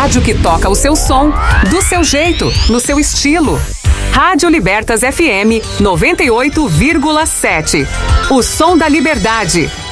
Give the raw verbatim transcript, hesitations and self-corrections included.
rádio que toca o seu som, do seu jeito, no seu estilo. Rádio Libertas F M noventa e oito vírgula sete. O som da liberdade.